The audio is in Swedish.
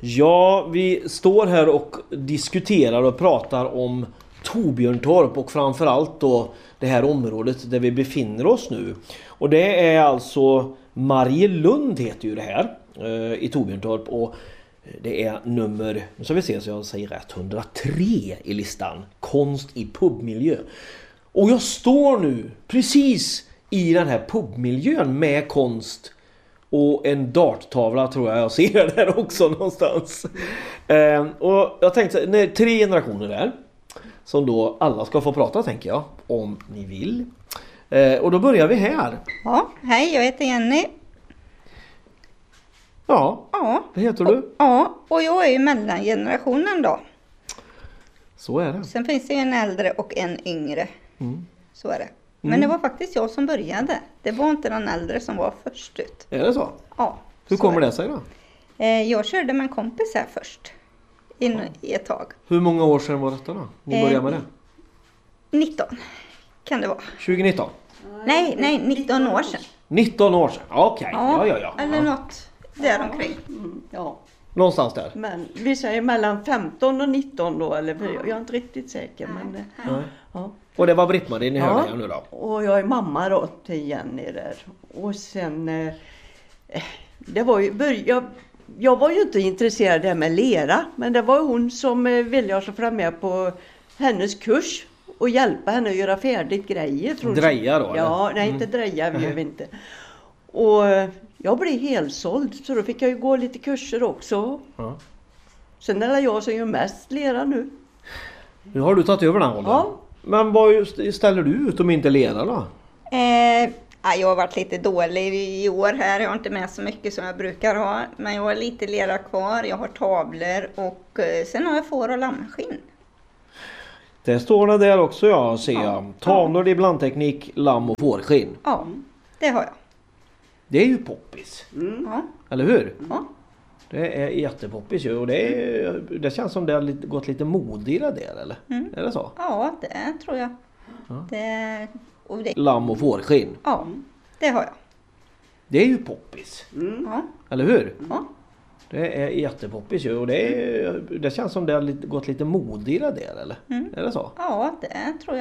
Ja, vi står här och diskuterar och pratar om Torbjörntorp och framförallt då det här området där vi befinner oss nu. Och det är alltså Marielund heter ju det här i Torbjörntorp och det är nummer, nu ska vi se så jag säger rätt, 103 i listan. Konst i pubmiljö. Och jag står nu precis i den här pubmiljön med konst och en darttavla tror jag ser där också någonstans. Och jag tänkte, det är 3 generationer där som då alla ska få prata tänker jag, om ni vill. Och då börjar vi här. Ja, hej, jag heter Jenny. Ja, vad heter du? Ja, och jag är ju mellangenerationen då. Så är det. Sen finns det ju en äldre och en yngre. Så är det. Men det var faktiskt jag som började. Det var inte den äldre som var först ut. Är det så? Ja. Hur kommer det sig då? Jag körde med en kompis här först. I ett tag. Hur många år sedan var detta då? Ni började med det? 19 kan det vara. 2019? Nej, 19 år sedan. 19 år sedan, okej. Ja. Eller något däromkring. Ja, Någonstans där. men vi säger mellan 15 och 19 då, eller jag är inte riktigt säker. Men, Nej. ja. Och det var Britt-Marie ni hörde här nu då? Och jag är mamma då till Jenny där. Och sen, det var ju, jag var ju inte intresserad av det med lera, men det var hon som ville jag så fram med på hennes kurs och hjälpa henne att göra färdigt grejer. Dreja då? Ja, eller? nej inte dreja, vi gör vi inte. Och jag blev helsåld så då fick jag ju gå lite kurser också. Ja. Sen är det jag som gör mest lera nu. Nu har du tagit över den rollen. Ja. Men vad ställer du ut om inte lera då? Jag har varit lite dålig i år här. Jag har inte med så mycket som jag brukar ha. Men jag har lite lera kvar. Jag har tavlor och sen har jag får- och lammskinn. Det står det där också jag ser. Tavlor i blandteknik, lamm och fårskinn. Ja, det har jag. Det är ju poppis. Ja. Eller hur? Ja. Det är jättepoppis ju. Och det känns som det har gått lite mode i det där, eller? Är det så? Ja, det tror jag. Det, Lamm och fårskinn. ja, det har jag. Det är ju poppis. Ja. Eller hur? Ja. Det är jättepoppis ju. Och det känns som det har gått lite mode i det där, eller? Är det så? Ja, det tror jag.